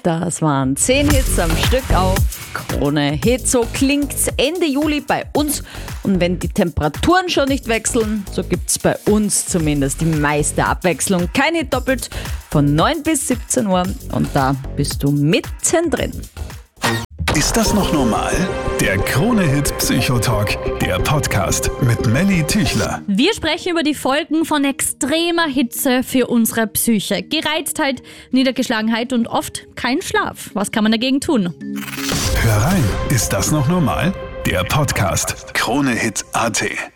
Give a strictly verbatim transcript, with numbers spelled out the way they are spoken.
Das waren zehn Hits am Stück auf Krone Hit. So klingt's Ende Juli bei uns. Und wenn die Temperaturen schon nicht wechseln, so gibt's bei uns zumindest die meiste Abwechslung. Kein Hit doppelt von neun bis siebzehn Uhr. Und da bist du mittendrin. Ist das noch normal? Der Krone-Hit Psychotalk, der Podcast mit Melly Tüchler. Wir sprechen über die Folgen von extremer Hitze für unsere Psyche. Gereiztheit, Niedergeschlagenheit und oft kein Schlaf. Was kann man dagegen tun? Hör rein, ist das noch normal? Der Podcast Krone-Hit Punkt at.